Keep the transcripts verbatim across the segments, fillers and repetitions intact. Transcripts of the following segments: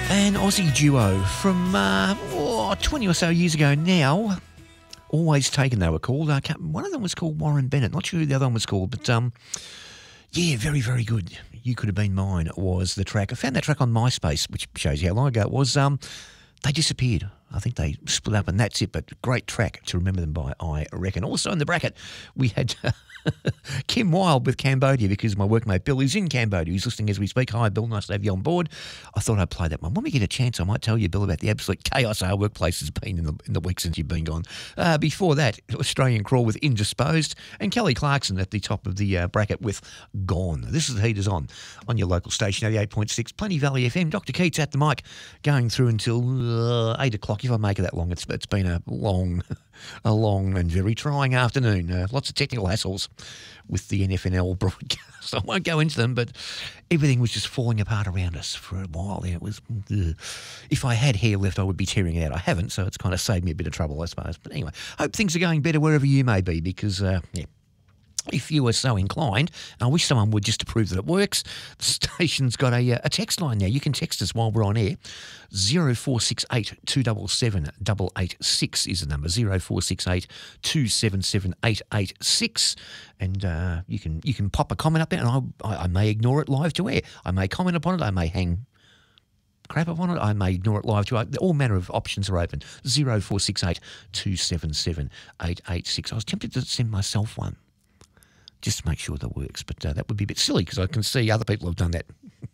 An Aussie duo from uh, oh, twenty or so years ago now. Always Taken, they were called. Uh, one of them was called Warren Bennett. Not sure who the other one was called, but um, yeah, very, very good. You Could Have Been Mine was the track. I found that track on MySpace, which shows you how long ago it was. Um, they disappeared. I think they split up, and that's it. But great track to remember them by, I reckon. Also in the bracket, we had Kim Wilde with Cambodia, because my workmate Bill is in Cambodia. He's listening as we speak. Hi, Bill. Nice to have you on board. I thought I'd play that one. When we get a chance, I might tell you, Bill, about the absolute chaos our workplace has been in the, in the week since you've been gone. Uh, before that, Australian Crawl with Indisposed, and Kelly Clarkson at the top of the uh, bracket with Gone. This is The Heaters On, on your local station, eighty-eight point six, Plenty Valley F M. Doctor Keats at the mic, going through until uh, eight o'clock, if I make it that long. It's It's been a long, a long and very trying afternoon. Uh, lots of technical hassles with the N F N L broadcast. I won't go into them, but everything was just falling apart around us for a while. Yeah, it was. Ugh. If I had hair left, I would be tearing it out. I haven't, so it's kind of saved me a bit of trouble, I suppose. But anyway, hope things are going better wherever you may be, because uh, yeah. If you are so inclined, I wish someone would, just to prove that it works, the station's got a, a text line now. You can text us while we're on air. zero four six eight, two seven seven, eight eight six is the number, zero four six eight, two seven seven, eight eight six. And uh, you can you can pop a comment up there, and I, I, I may ignore it live to air. I may comment upon it. I may hang crap upon it. I may ignore it live to air. All manner of options are open. zero four six eight, two seven seven, eight eight six. I was tempted to send myself one, just to make sure that works. But uh, that would be a bit silly, because I can see other people have done that.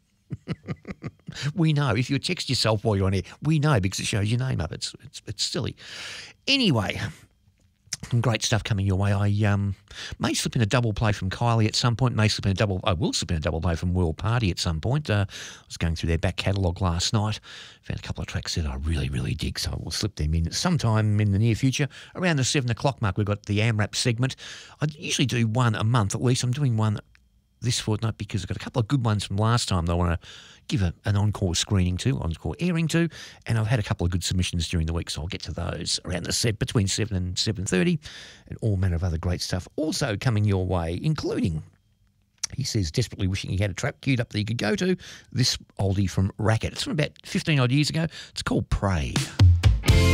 We know. If you text yourself while you're on air, we know, because it shows your name up. It's it's, it's silly. Anyway, some great stuff coming your way. I um, may slip in a double play from Kylie at some point. May slip in a double. I will slip in a double play from World Party at some point. Uh, I was going through their back catalogue last night. Found a couple of tracks that I really, really dig, so I will slip them in sometime in the near future. Around the seven o'clock mark, we've got the AMRAP segment. I usually do one a month at least. I'm doing one this fortnight because I've got a couple of good ones from last time that I want to give a, an encore screening to, encore airing to, and I've had a couple of good submissions during the week, so I'll get to those around the set between seven and seven thirty, and all manner of other great stuff also coming your way, including, he says, desperately wishing he had a track queued up that he could go to, this oldie from Racket. It's from about fifteen odd years ago. It's called Pray.